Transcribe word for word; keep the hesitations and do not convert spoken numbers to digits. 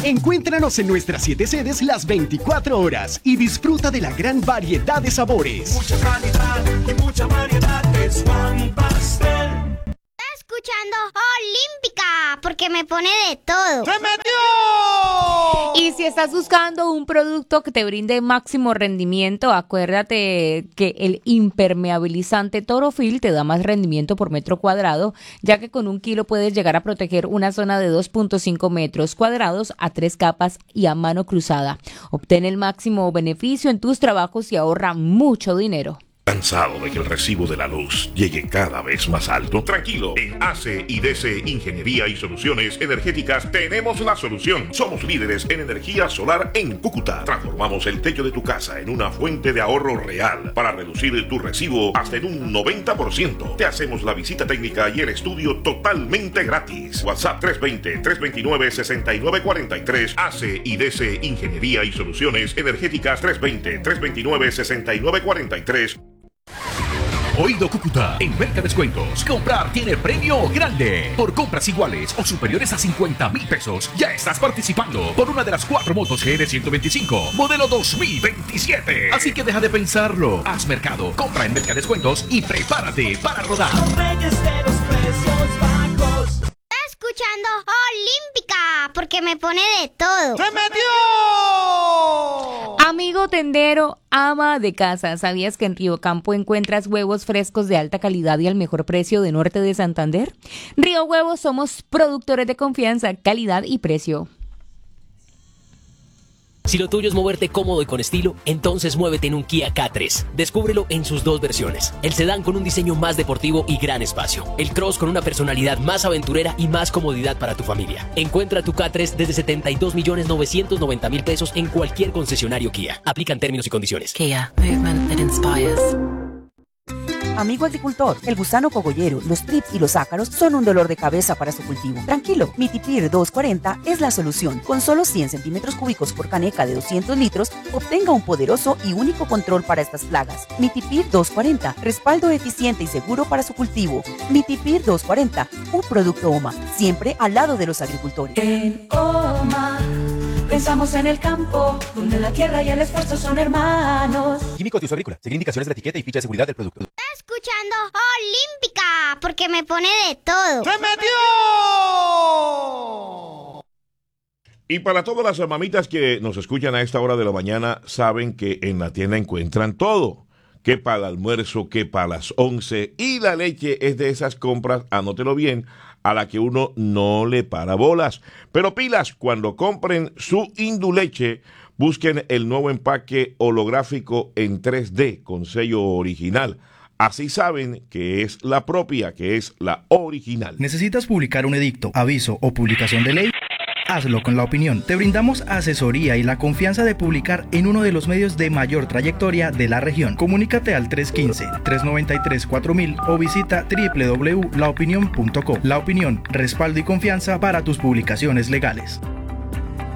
Encuéntranos en nuestras siete sedes las veinticuatro horas y disfruta de la gran variedad de sabores. Mucha calidad y mucha variedad es Juan Pastel. Escuchando Olímpica, porque me pone de todo. ¡Se metió! Y si estás buscando un producto que te brinde máximo rendimiento, acuérdate que el impermeabilizante Torofil te da más rendimiento por metro cuadrado, ya que con un kilo puedes llegar a proteger una zona de dos punto cinco metros cuadrados a tres capas y a mano cruzada. Obtén el máximo beneficio en tus trabajos y ahorra mucho dinero. ¿Cansado de que el recibo de la luz llegue cada vez más alto? Tranquilo, en A C y D C Ingeniería y Soluciones Energéticas tenemos la solución. Somos líderes en energía solar en Cúcuta. Transformamos el techo de tu casa en una fuente de ahorro real para reducir tu recibo hasta en un noventa por ciento. Te hacemos la visita técnica y el estudio totalmente gratis. WhatsApp tres dos cero, tres dos nueve, seis nueve cuatro tres. A C y D C Ingeniería y Soluciones Energéticas tres dos cero, tres dos nueve, seis nueve cuatro tres. Oído Cúcuta, en Mercadescuentos, comprar tiene premio grande. Por compras iguales o superiores a cincuenta mil pesos, ya estás participando por una de las cuatro motos G R ciento veinticinco, modelo dos mil veintisiete. Así que deja de pensarlo, haz mercado, compra en Mercadescuentos y prepárate para rodar. Los reyes de los precios bajos. Escuchando Olímpica, porque me pone de todo. ¡Se metió! Amigo tendero, ama de casa, ¿sabías que en Río Campo encuentras huevos frescos de alta calidad y al mejor precio de norte de Santander? Río Huevos somos productores de confianza, calidad y precio. Si lo tuyo es moverte cómodo y con estilo, entonces muévete en un Kia K tres. Descúbrelo en sus dos versiones. El sedán con un diseño más deportivo y gran espacio. El Cross con una personalidad más aventurera y más comodidad para tu familia. Encuentra tu K tres desde setenta y dos millones novecientos noventa mil pesos en cualquier concesionario Kia. Aplican términos y condiciones. Kia, movement that inspires. Amigo agricultor, el gusano cogollero, los trips y los ácaros son un dolor de cabeza para su cultivo. Tranquilo, Mitipir doscientos cuarenta es la solución. Con solo cien centímetros cúbicos por caneca de doscientos litros, obtenga un poderoso y único control para estas plagas. Mitipir doscientos cuarenta, respaldo eficiente y seguro para su cultivo. Mitipir doscientos cuarenta, un producto O M A, siempre al lado de los agricultores. En O M A pensamos en el campo, donde la tierra y el esfuerzo son hermanos. Químicos de uso agrícola. Seguir indicaciones de la etiqueta y ficha de seguridad del producto. Escuchando Olímpica, porque me pone de todo. ¡Se metió! Y para todas las mamitas que nos escuchan a esta hora de la mañana, saben que en la tienda encuentran todo. Que para el almuerzo, que para las once. Y la leche es de esas compras, anótelo bien, a la que uno no le para bolas. Pero pilas, cuando compren su Induleche, busquen el nuevo empaque holográfico en tres D con sello original. Así saben que es la propia, que es la original. ¿Necesitas publicar un edicto, aviso o publicación de ley? Hazlo con La Opinión. Te brindamos asesoría y la confianza de publicar en uno de los medios de mayor trayectoria de la región. Comunícate al tres uno cinco, tres nueve tres, cuatro mil o visita doble u doble u doble u punto la opinión punto com. La Opinión, respaldo y confianza para tus publicaciones legales.